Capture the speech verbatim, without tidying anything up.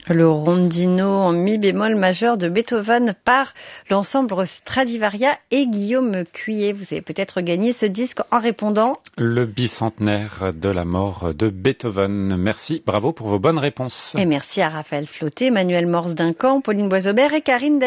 Le rondino en mi bémol majeur de Beethoven par l'ensemble Stradivaria et Guillaume Cuillet. Vous avez peut-être gagné ce disque en répondant. Le bicentenaire de la mort de Beethoven. Merci, bravo pour vos bonnes réponses. Et merci à Raphaël Flauté, Emmanuel Morse-Duncan, Pauline Boisaubert et Karine